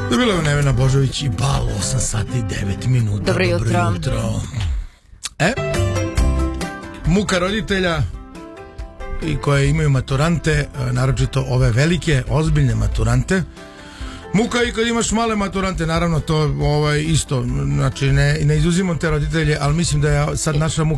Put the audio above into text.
Bila je Nevena Božović i bal 8 sati i 9 minuta. Dobro jutro. Muka roditelja i koje imaju maturante, naročito ove velike, ozbiljne maturante. Muka i kad imaš male maturante, naravno to isto, znači ne izuzimam te roditelje, ali mislim da je sad naša muka